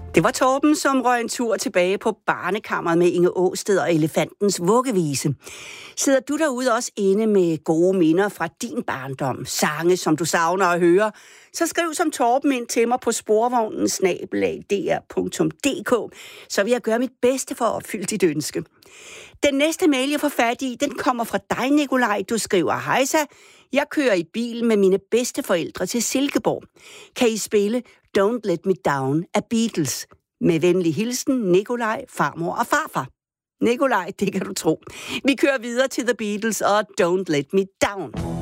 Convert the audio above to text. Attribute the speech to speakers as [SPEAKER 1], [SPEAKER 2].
[SPEAKER 1] Det var Torben, som røg en tur tilbage på barnekammeret med Inge Aasted og Elefantens vuggevise. Sidder du derude også inde med gode minder fra din barndom, sange, som du savner at høre, så skriv som Torben ind til mig på sporvognen@dr.dk, så vil jeg gøre mit bedste for at opfylde dit ønske. Den næste mail, jeg får fat i, den kommer fra dig, Nikolaj. Du skriver: Hejsa, jeg kører i bil med mine bedsteforældre til Silkeborg. Kan I spille Don't Let Me Down af Beatles? Med venlig hilsen, Nikolaj, farmor og farfar. Nikolaj, det kan du tro. Vi kører videre til The Beatles og Don't Let Me Down.